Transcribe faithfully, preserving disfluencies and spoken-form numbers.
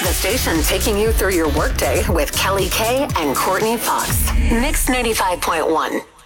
The station taking you through your workday with Kelly Kay and Courtney Fox. Mix ninety-five point one.